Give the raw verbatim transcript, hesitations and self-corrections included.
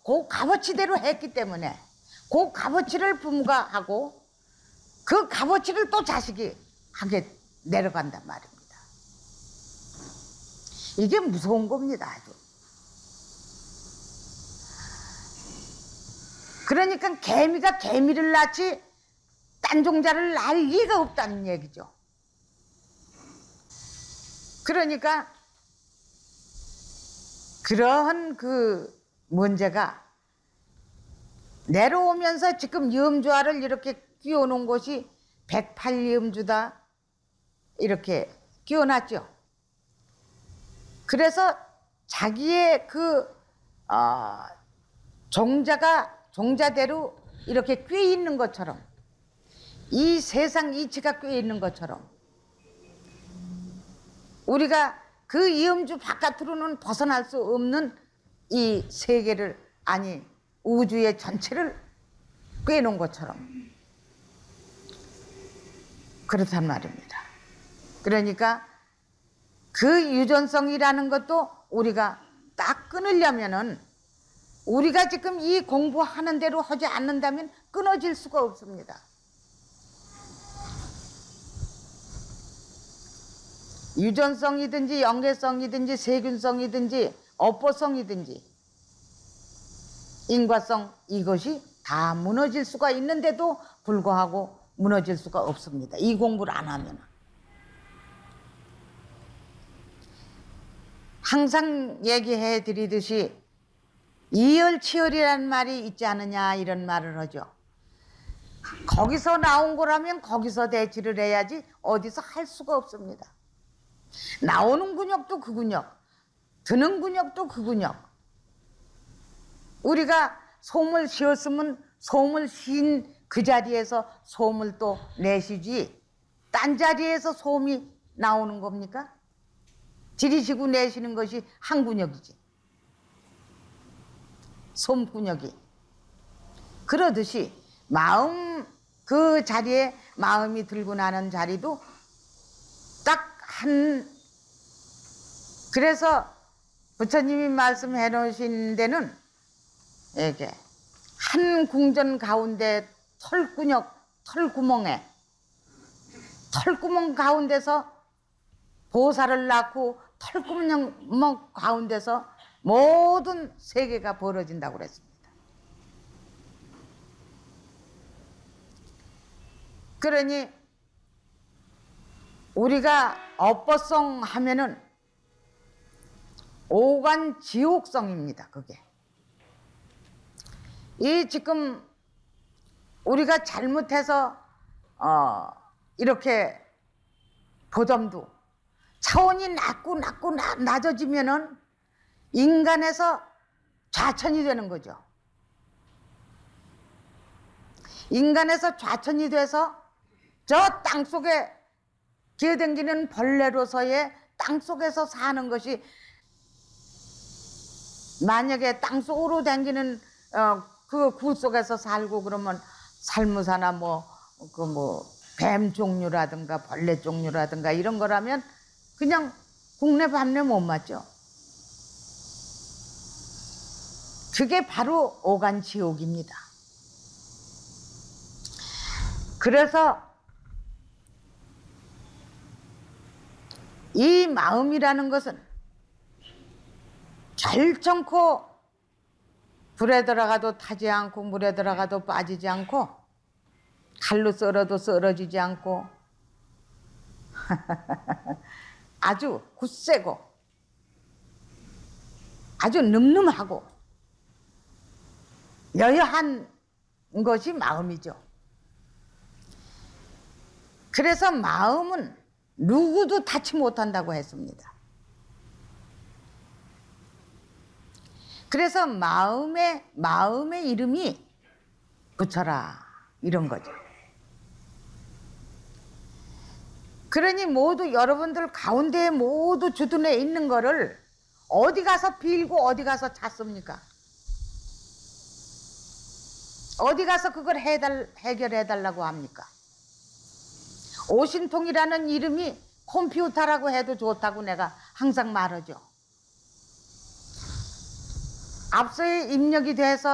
그 값어치대로 했기 때문에 그 값어치를 부모가 하고 그 값어치를 또 자식이 하게 내려간단 말입니다. 이게 무서운 겁니다, 아주. 그러니까 개미가 개미를 낳지 딴종자를 낳을 리가 없다는 얘기죠. 그러니까 그러한 그 문제가 내려오면서 지금 염주화를 이렇게 끼워놓은 곳이 백팔 염주다 이렇게 끼워놨죠. 그래서 자기의 그 어, 종자가 종자대로 이렇게 꿰 있는 것처럼 이 세상 이치가 꿰 있는 것처럼 우리가 그 이음주 바깥으로는 벗어날 수 없는 이 세계를 아니 우주의 전체를 꿰놓은 것처럼 그렇단 말입니다. 그러니까 그 유전성이라는 것도 우리가 딱 끊으려면은 우리가 지금 이 공부하는 대로 하지 않는다면 끊어질 수가 없습니다. 유전성이든지 연계성이든지 세균성이든지 업보성이든지 인과성 이것이 다 무너질 수가 있는데도 불구하고 무너질 수가 없습니다. 이 공부를 안 하면. 항상 얘기해 드리듯이 이열치열이라는 말이 있지 않느냐 이런 말을 하죠. 거기서 나온 거라면 거기서 대치를 해야지 어디서 할 수가 없습니다. 나오는 근육도 그 근육, 드는 근육도 그 근육. 우리가 소음을 쉬었으면 소음을 쉰 그 자리에서 소음을 또 내쉬지 딴 자리에서 소음이 나오는 겁니까? 들이쉬고 내쉬는 것이 한 근육이지. 솜 근육이. 그러듯이 마음 그 자리에 마음이 들고 나는 자리도 딱 한 그래서 부처님이 말씀해 놓으신 데는 이게 한 궁전 가운데 털근육 털구멍에 털구멍 가운데서 보살을 낳고 털구멍 가운데서 모든 세계가 벌어진다고 그랬습니다. 그러니 우리가 업보성 하면은 오간 지옥성입니다. 그게 이 지금 우리가 잘못해서 어 이렇게 보점도 차원이 낮고 낮고 나, 낮아지면은 인간에서 좌천이 되는 거죠. 인간에서 좌천이 돼서 저 땅속에 기어댕기는 벌레로서의 땅속에서 사는 것이 만약에 땅속으로 댕기는 어, 그 굴 속에서 살고 그러면 살무사나 뭐 그 뭐 뱀 종류라든가 벌레 종류라든가 이런 거라면 그냥 국내 밤내 못 맞죠. 그게 바로 오간 지옥입니다. 그래서 이 마음이라는 것은 결정코 불에 들어가도 타지 않고 물에 들어가도 빠지지 않고 칼로 썰어도 썰어지지 않고 아주 굳세고 아주 늠름하고 여여한 것이 마음이죠. 그래서 마음은 누구도 닿지 못한다고 했습니다. 그래서 마음의 마음의 이름이 부처라 이런 거죠. 그러니 모두 여러분들 가운데에 모두 주둔해 있는 거를 어디 가서 빌고 어디 가서 찾습니까? 어디 가서 그걸 해달, 해결해 달라고 합니까? 오신통이라는 이름이 컴퓨터라고 해도 좋다고 내가 항상 말하죠. 앞서에 입력이 돼서